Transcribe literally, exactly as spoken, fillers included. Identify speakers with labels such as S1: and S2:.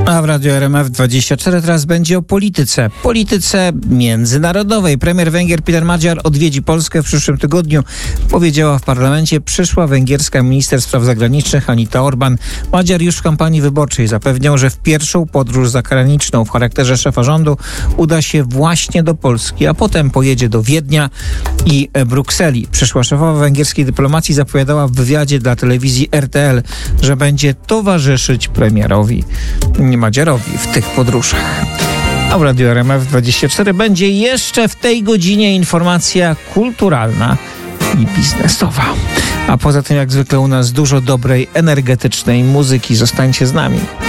S1: A w Radiu R M F dwadzieścia cztery teraz będzie o polityce. Polityce międzynarodowej. Premier Węgier Péter Magyar odwiedzi Polskę w przyszłym tygodniu. Powiedziała w parlamencie przyszła węgierska minister spraw zagranicznych Anita Orbán. Magyar już w kampanii wyborczej zapewniał, że w pierwszą podróż zagraniczną w charakterze szefa rządu uda się właśnie do Polski, a potem pojedzie do Wiednia i Brukseli. Przyszła szefowa węgierskiej dyplomacji zapowiadała w wywiadzie dla telewizji R T L, że będzie towarzyszyć premierowi Magyarowi w tych podróżach. A w Radiu R M F dwadzieścia cztery będzie jeszcze w tej godzinie informacja kulturalna i biznesowa. A poza tym jak zwykle u nas dużo dobrej, energetycznej muzyki. Zostańcie z nami.